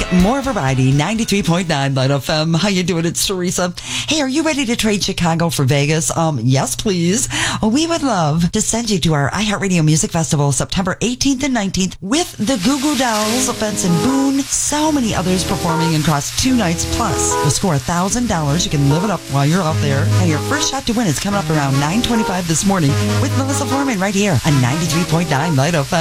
more variety. 93.9 Light FM. How you doing? It's Teresa. Hey, are you ready to trade Chicago for Vegas? Yes, please. We would love to send you to our iHeartRadio Music Festival, September 18th and 19th, with the Goo Goo Dolls, Benson Boone, so many others performing across 2 nights. Plus, to score $1,000, you can live it up while you're out there. And your first shot to win is coming up around 9:25 this morning with Melissa Foreman right here on 93.9 Light FM.